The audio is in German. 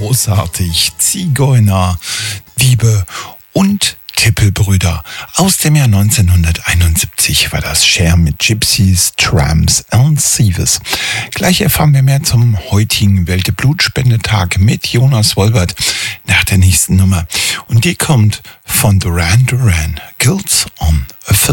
großartig. Zigeuner, Diebe und Tippelbrüder. Aus dem Jahr 1971 war das Cher mit Gypsies, Tramps and Thieves. Gleich erfahren wir mehr zum heutigen Weltblutspendetag mit Jonas Wolbert nach der nächsten Nummer. Und die kommt von Duran Duran. Guilt on a Film.